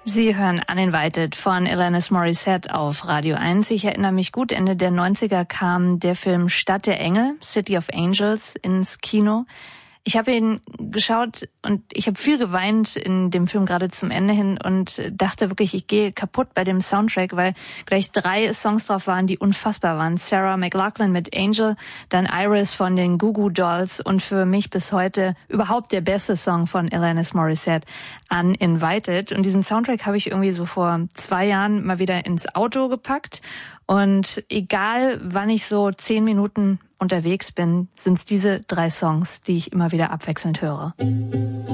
Sie hören Uninvited von Alanis Morissette auf Radio 1. Ich erinnere mich gut, Ende der 90er kam der Film Stadt der Engel, City of Angels, ins Kino. Ich habe ihn geschaut und ich habe viel geweint in dem Film gerade zum Ende hin und dachte wirklich, ich gehe kaputt bei dem Soundtrack, weil gleich 3 Songs drauf waren, die unfassbar waren. Sarah McLachlan mit Angel, dann Iris von den Goo Goo Dolls und für mich bis heute überhaupt der beste Song von Alanis Morissette, Uninvited. Und diesen Soundtrack habe ich irgendwie so vor 2 Jahren mal wieder ins Auto gepackt. Und egal, wann ich so 10 Minuten unterwegs bin, sind es diese 3 Songs, die ich immer wieder abwechselnd höre.